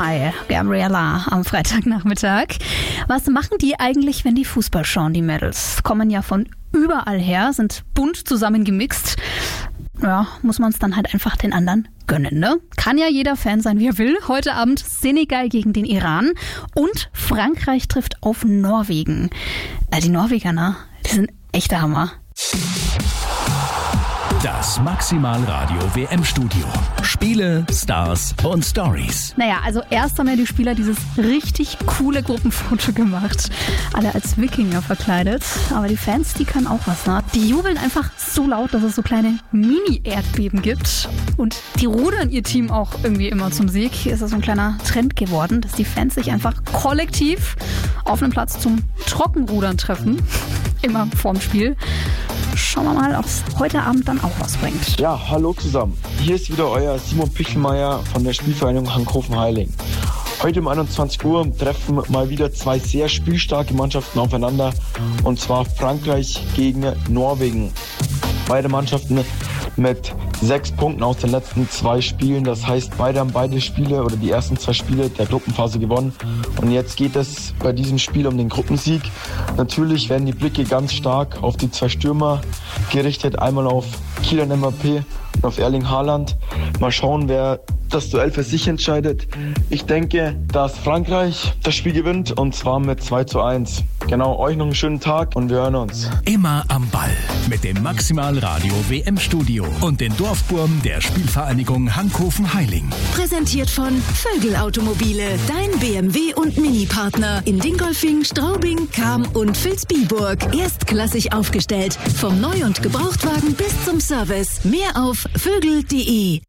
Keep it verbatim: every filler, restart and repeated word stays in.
Sky, Gabriella am Freitagnachmittag. Was machen die eigentlich, wenn die Fußball schauen, die Mädels? Kommen ja von überall her, sind bunt zusammengemixt. Ja, muss man es dann halt einfach den anderen gönnen, ne? Kann ja jeder Fan sein, wie er will. Heute Abend Senegal gegen den Iran und Frankreich trifft auf Norwegen. Äh, die Norweger, ne? Die sind echt der Hammer. Das Maximalradio W M-Studio. Spiele, Stars und Stories. Naja, also erst haben ja die Spieler dieses richtig coole Gruppenfoto gemacht. Alle als Wikinger verkleidet. Aber die Fans, die können auch was, ne? Die jubeln einfach so laut, dass es so kleine Mini-Erdbeben gibt. Und die rudern ihr Team auch irgendwie immer zum Sieg. Ist das so ein kleiner Trend geworden, dass die Fans sich einfach kollektiv auf einem Platz zum Trockenrudern treffen. Immer vorm Spiel. Schauen wir mal, ob es heute Abend dann auch was bringt. Ja, hallo zusammen. Hier ist wieder euer Simon Pichelmeier von der Spielvereinigung Hankhofen-Heiling. Heute um einundzwanzig Uhr treffen mal wieder zwei sehr spielstarke Mannschaften aufeinander. Und zwar Frankreich gegen Norwegen. Beide Mannschaften mit sechs Punkten aus den letzten zwei Spielen. Das heißt, beide haben beide Spiele oder die ersten zwei Spiele der Gruppenphase gewonnen. Und jetzt geht es bei diesem Spiel um den Gruppensieg. Natürlich werden die Blicke ganz stark auf die zwei Stürmer gerichtet. Einmal auf Kylian Mbappé und auf Erling Haaland. Mal schauen, wer das Duell für sich entscheidet. Ich denke, dass Frankreich das Spiel gewinnt und zwar mit zwei zu eins. Genau, euch noch einen schönen Tag und wir hören uns. Immer am Ball mit dem Maximalradio W M-Studio und den Dorfburm der Spielvereinigung Hankhofen-Heiling. Präsentiert von Vögel Automobile, dein B M W und Mini-Partner in Dingolfing, Straubing, Cham und Vilsbiburg. Erstklassig aufgestellt, vom Neu- und Gebrauchtwagen bis zum Service. Mehr auf vögel punkt de.